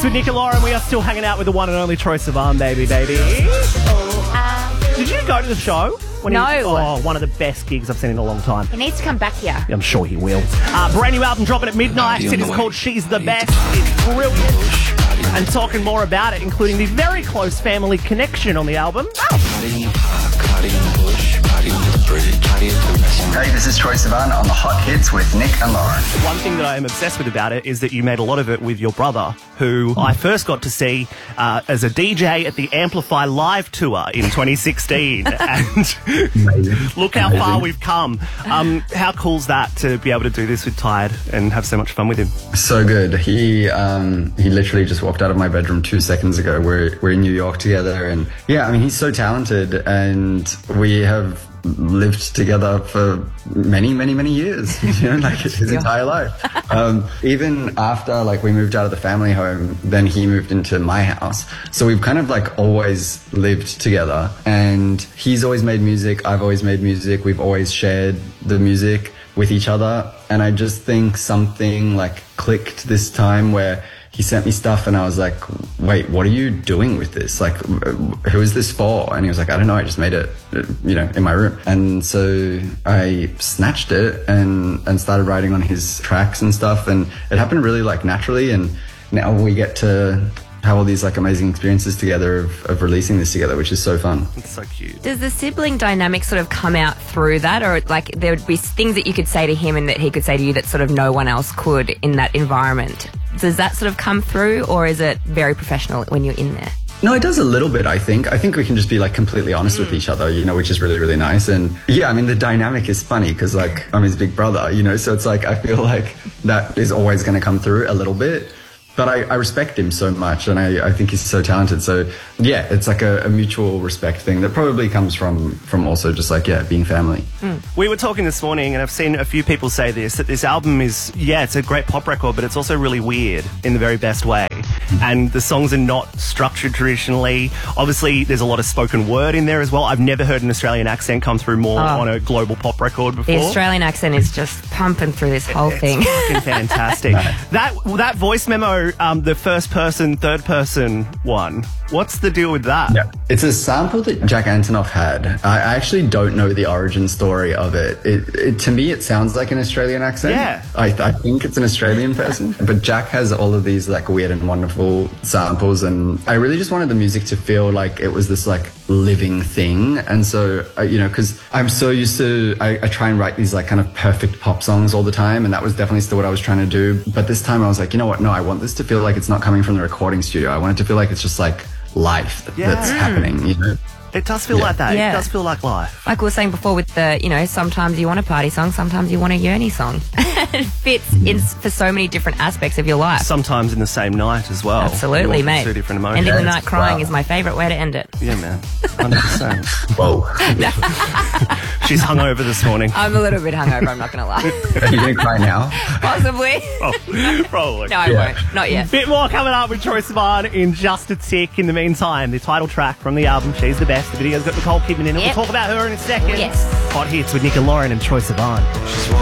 With Nick and Lauren, we are still hanging out with the one and only Troye Sivan, baby. Did you go to the show? No. One of the best gigs I've seen in a long time. He needs to come back here. I'm sure he will. Brand new album dropping at midnight. It is called She's the Best. It's brilliant. And talking more about it, including the very close family connection on the album. Hey, this is Troye Sivan on the Hot Hits with Nick and Lauren. One thing that I am obsessed with about it is that you made a lot of it with your brother, who I first got to see as a DJ at the Amplify Live Tour in 2016. And look how far we've come. How cool's that to be able to do this with Tide and have so much fun with him? So good. He literally just walked out of my bedroom 2 seconds ago. We're in New York together, and yeah, I mean, he's so talented, and we have lived together for many, many, many years, like his entire life. Even after we moved out of the family home, then he moved into my house. So we've kind of always lived together, and he's always made music. I've always made music. We've always shared the music with each other. And I just think something clicked this time where he sent me stuff and I was like, wait, what are you doing with this? Who is this for? And he was like, I don't know, I just made it, in my room. And so I snatched it and started writing on his tracks and stuff. And it happened really naturally. And now we get to have all these amazing experiences together of releasing this together, which is so fun. It's so cute. Does the sibling dynamic sort of come out through that, or there would be things that you could say to him and that he could say to you that sort of no one else could in that environment? Does that sort of come through, or is it very professional when you're in there? No, it does a little bit, I think. I think we can just be completely honest with each other, which is really, really nice. And yeah, I mean, the dynamic is funny because I'm his big brother, so it's I feel that is always going to come through a little bit. But I respect him so much, and I think he's so talented. So yeah, it's a mutual respect thing that probably comes from also just being family. We were talking this morning, and I've seen a few people say this, that this album is, it's a great pop record, but it's also really weird in the very best way. And the songs are not structured traditionally. Obviously, there's a lot of spoken word in there as well. I've never heard an Australian accent come through more on a global pop record before. The Australian accent is just pumping through this whole thing. It's fucking fantastic. That voice memo, the first person, third person one, what's the deal with that? Yeah. It's a sample that Jack Antonoff had. I actually don't know the origin story of it. To me, it sounds like an Australian accent. Yeah. I think it's an Australian person. But Jack has all of these weird and wonderful samples, and I really just wanted the music to feel like it was this living thing. And so, because I'm so used to, I try and write these kind of perfect pop songs all the time, and that was definitely still what I was trying to do. But this time I was like, you know what? No, I want this to feel like it's not coming from the recording studio. I want it to feel like it's just life that's happening, It does feel like that. Yeah. It does feel like life. Like we were saying before with the, sometimes you want a party song, sometimes you want a yearny song. It fits in for so many different aspects of your life. Sometimes in the same night as well. Absolutely, mate. Two different emotions. Ending the night crying is my favourite way to end it. Yeah, man. 100%. Whoa. She's hungover this morning. I'm a little bit hungover, I'm not going to lie. Are you going to cry now? Possibly. Probably. No, I won't. Not yet. Bit more coming up with Troye Sivan in just a tick. In the meantime, the title track from the album, She's the Best. The video's got Nicole Kidman in it. Yep. We'll talk about her in a second. Yes. Hot Hits with Nick and Lauren and Troye Sivan.